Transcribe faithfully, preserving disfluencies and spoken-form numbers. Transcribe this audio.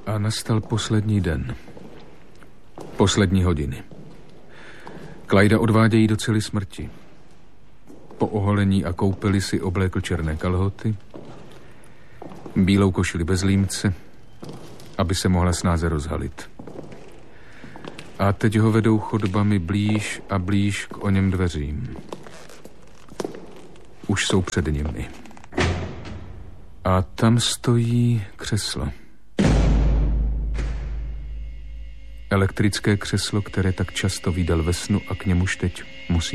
A nastal poslední den. Poslední hodiny. Clyda odvádějí do cely smrti. Po oholení a koupeli si oblékl černé kalhoty, bílou košili bez límce, aby se mohla snáze rozhalit. A teď ho vedou chodbami blíž a blíž k oněm dveřím. Už jsou před nimi. A tam stojí křeslo. Elektrické křeslo, které tak často vídal ve snu a k němuž teď musí